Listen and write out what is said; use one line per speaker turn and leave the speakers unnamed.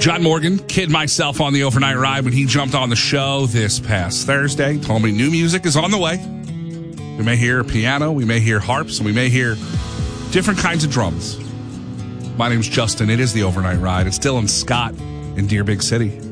John Morgan, kid myself on the overnight ride when he jumped on the show this past Thursday. Told me new music is on the way. We may hear piano, we may hear harps, and we may hear different kinds of drums. My name's Justin. It is the overnight ride. It's Dylan Scott in Deer Big City.